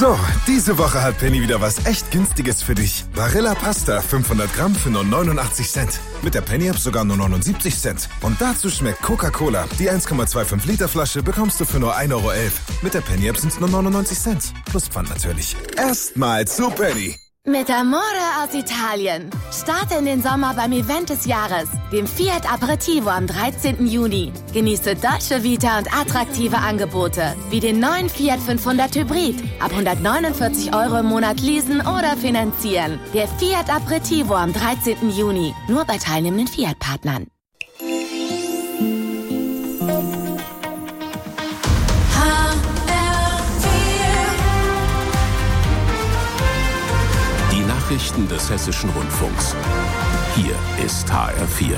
So, diese Woche hat Penny wieder was echt Günstiges für dich. Barilla Pasta 500 Gramm für nur 89 Cent. Mit der Penny-App sogar nur 79 Cent. Und dazu schmeckt Coca-Cola. Die 1,25 Liter Flasche bekommst du für nur 1,11 Euro. Mit der Penny-App sind es nur 99 Cent. Plus Pfand natürlich. Erstmal zu Penny. Mit Amore aus Italien. Starte in den Sommer beim Event des Jahres, dem Fiat Aperitivo am 13. Juni. Genieße Dolce Vita und attraktive Angebote, wie den neuen Fiat 500 Hybrid. Ab 149 Euro im Monat leasen oder finanzieren. Der Fiat Aperitivo am 13. Juni. Nur bei teilnehmenden Fiat-Partnern. Nachrichten des Hessischen Rundfunks. Hier ist HR4.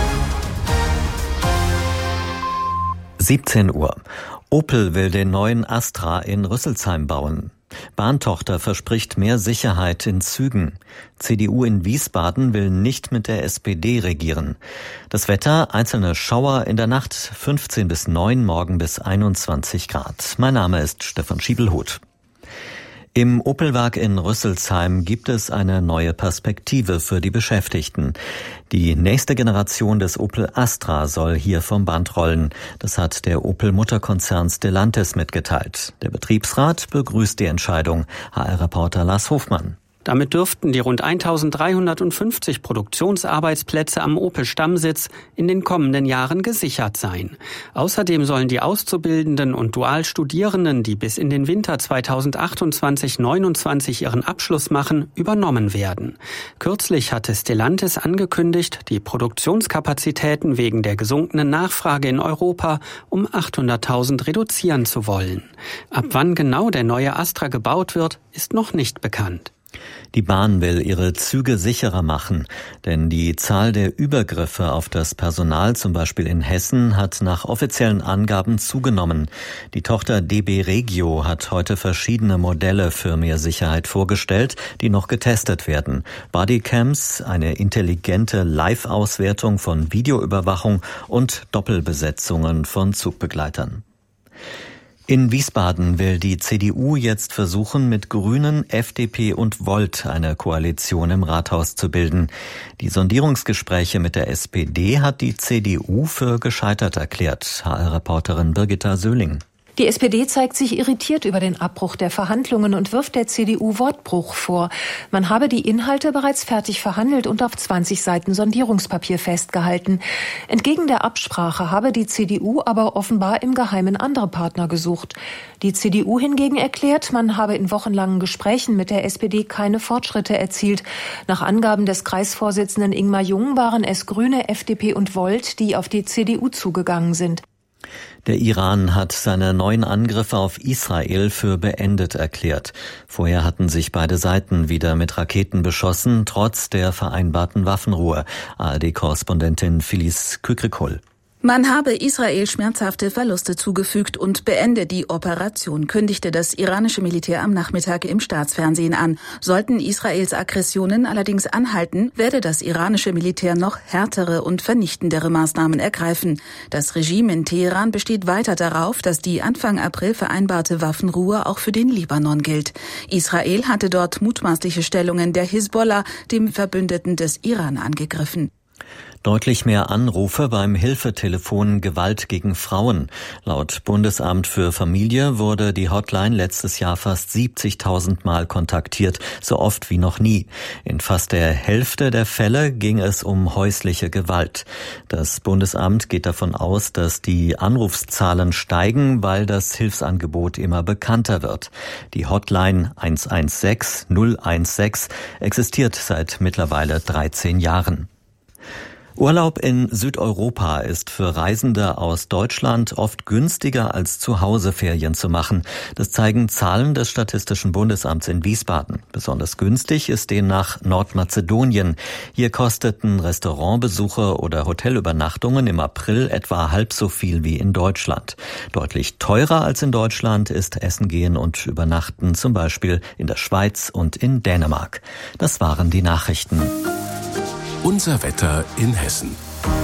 17 Uhr. Opel will den neuen Astra in Rüsselsheim bauen. Bahntochter verspricht mehr Sicherheit in Zügen. CDU in Wiesbaden will nicht mit der SPD regieren. Das Wetter, einzelne Schauer in der Nacht, 15 bis 9, morgen bis 21 Grad. Mein Name ist Stefan Schiebelhuth. Im Opelwerk in Rüsselsheim gibt es eine neue Perspektive für die Beschäftigten. Die nächste Generation des Opel Astra soll hier vom Band rollen. Das hat der Opel-Mutterkonzern Stellantis mitgeteilt. Der Betriebsrat begrüßt die Entscheidung. HR-Reporter Lars Hofmann. Damit dürften die rund 1350 Produktionsarbeitsplätze am Opel-Stammsitz in den kommenden Jahren gesichert sein. Außerdem sollen die Auszubildenden und Dualstudierenden, die bis in den Winter 2028/29 ihren Abschluss machen, übernommen werden. Kürzlich hatte Stellantis angekündigt, die Produktionskapazitäten wegen der gesunkenen Nachfrage in Europa um 800.000 reduzieren zu wollen. Ab wann genau der neue Astra gebaut wird, ist noch nicht bekannt. Die Bahn will ihre Züge sicherer machen, denn die Zahl der Übergriffe auf das Personal, zum Beispiel in Hessen, hat nach offiziellen Angaben zugenommen. Die Tochter DB Regio hat heute verschiedene Modelle für mehr Sicherheit vorgestellt, die noch getestet werden. Bodycams, eine intelligente Live-Auswertung von Videoüberwachung und Doppelbesetzungen von Zugbegleitern. In Wiesbaden will die CDU jetzt versuchen, mit Grünen, FDP und Volt eine Koalition im Rathaus zu bilden. Die Sondierungsgespräche mit der SPD hat die CDU für gescheitert erklärt. HR-Reporterin Birgitta Söhling. Die SPD zeigt sich irritiert über den Abbruch der Verhandlungen und wirft der CDU Wortbruch vor. Man habe die Inhalte bereits fertig verhandelt und auf 20 Seiten Sondierungspapier festgehalten. Entgegen der Absprache habe die CDU aber offenbar im Geheimen andere Partner gesucht. Die CDU hingegen erklärt, man habe in wochenlangen Gesprächen mit der SPD keine Fortschritte erzielt. Nach Angaben des Kreisvorsitzenden Ingmar Jung waren es Grüne, FDP und Volt, die auf die CDU zugegangen sind. Der Iran hat seine neuen Angriffe auf Israel für beendet erklärt. Vorher hatten sich beide Seiten wieder mit Raketen beschossen, trotz der vereinbarten Waffenruhe. ARD-Korrespondentin Filiz Kükrikol. Man habe Israel schmerzhafte Verluste zugefügt und beende die Operation, kündigte das iranische Militär am Nachmittag im Staatsfernsehen an. Sollten Israels Aggressionen allerdings anhalten, werde das iranische Militär noch härtere und vernichtendere Maßnahmen ergreifen. Das Regime in Teheran besteht weiter darauf, dass die Anfang April vereinbarte Waffenruhe auch für den Libanon gilt. Israel hatte dort mutmaßliche Stellungen der Hisbollah, dem Verbündeten des Iran, angegriffen. Deutlich mehr Anrufe beim Hilfetelefon Gewalt gegen Frauen. Laut Bundesamt für Familie wurde die Hotline letztes Jahr fast 70.000 Mal kontaktiert, so oft wie noch nie. In fast der Hälfte der Fälle ging es um häusliche Gewalt. Das Bundesamt geht davon aus, dass die Anrufszahlen steigen, weil das Hilfsangebot immer bekannter wird. Die Hotline 116 016 existiert seit mittlerweile 13 Jahren. Urlaub in Südeuropa ist für Reisende aus Deutschland oft günstiger als zu Hause Ferien zu machen. Das zeigen Zahlen des Statistischen Bundesamts in Wiesbaden. Besonders günstig ist demnach Nordmazedonien. Hier kosteten Restaurantbesuche oder Hotelübernachtungen im April etwa halb so viel wie in Deutschland. Deutlich teurer als in Deutschland ist Essen gehen und Übernachten, zum Beispiel in der Schweiz und in Dänemark. Das waren die Nachrichten. Unser Wetter in Hessen.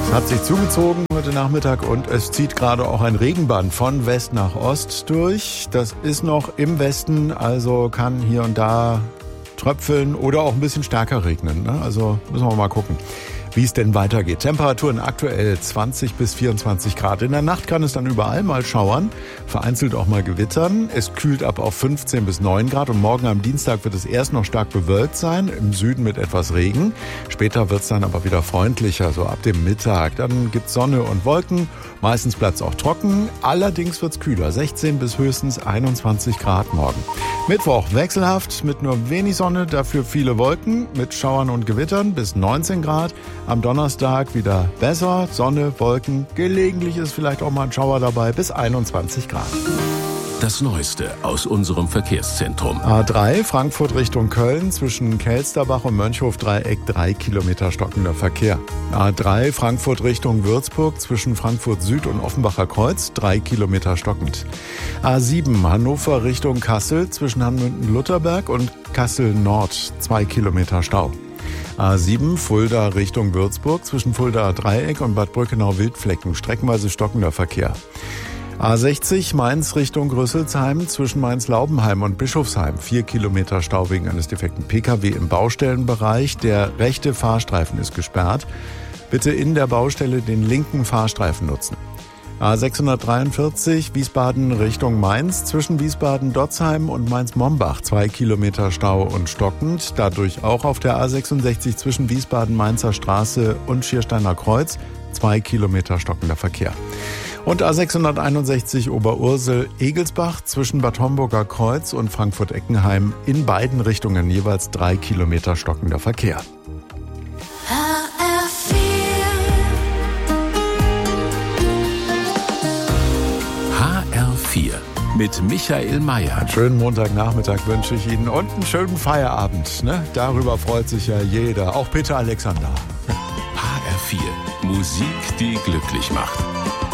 Es hat sich zugezogen heute Nachmittag und es zieht gerade auch ein Regenband von West nach Ost durch. Das ist noch im Westen, also kann hier und da tröpfeln oder auch ein bisschen stärker regnen, ne? Also müssen wir mal gucken, wie es denn weitergeht. Temperaturen aktuell 20 bis 24 Grad. In der Nacht kann es dann überall mal schauern, vereinzelt auch mal gewittern. Es kühlt ab auf 15 bis 9 Grad und morgen am Dienstag wird es erst noch stark bewölkt sein, im Süden mit etwas Regen. Später wird es dann aber wieder freundlicher, so ab dem Mittag. Dann gibt es Sonne und Wolken, meistens bleibt es auch trocken. Allerdings wird es kühler, 16 bis höchstens 21 Grad morgen. Mittwoch wechselhaft mit nur wenig Sonne, dafür viele Wolken mit Schauern und Gewittern bis 19 Grad. Am Donnerstag wieder besser, Sonne, Wolken, gelegentlich ist vielleicht auch mal ein Schauer dabei, bis 21 Grad. Das Neueste aus unserem Verkehrszentrum. A3 Frankfurt Richtung Köln zwischen Kelsterbach und Mönchhof-Dreieck 3 Kilometer stockender Verkehr. A3 Frankfurt Richtung Würzburg zwischen Frankfurt Süd und Offenbacher Kreuz 3 Kilometer stockend. A7 Hannover Richtung Kassel zwischen Hanmünden-Lutherberg und Kassel Nord 2 Kilometer Stau. A7 Fulda Richtung Würzburg zwischen Fuldaer Dreieck und Bad Brückenau-Wildflecken streckenweise stockender Verkehr. A60 Mainz Richtung Rüsselsheim zwischen Mainz-Laubenheim und Bischofsheim 4 Kilometer Stau wegen eines defekten Pkw im Baustellenbereich. Der rechte Fahrstreifen ist gesperrt. Bitte in der Baustelle den linken Fahrstreifen nutzen. A643 Wiesbaden Richtung Mainz zwischen Wiesbaden-Dotzheim und Mainz-Mombach 2 Kilometer Stau und stockend. Dadurch auch auf der A66 zwischen Wiesbaden-Mainzer Straße und Schiersteiner Kreuz 2 Kilometer stockender Verkehr. Und A661 Oberursel-Egelsbach zwischen Bad Homburger Kreuz und Frankfurt-Eckenheim in beiden Richtungen jeweils 3 Kilometer stockender Verkehr. HR4 mit Michael Mayer. Einen schönen Montagnachmittag wünsche ich Ihnen und einen schönen Feierabend. Ne? Darüber freut sich ja jeder, auch Peter Alexander. HR4, Musik, die glücklich macht.